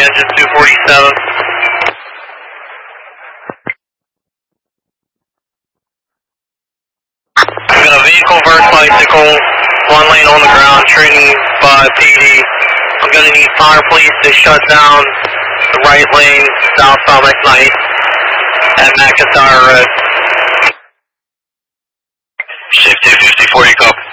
engine 247. I've got a vehicle versus bicycle, one lane on the ground, training by PD. I'm going to need fire police to shut down the right lane south on McKnight at McIntyre Road. Shift 254, you copy.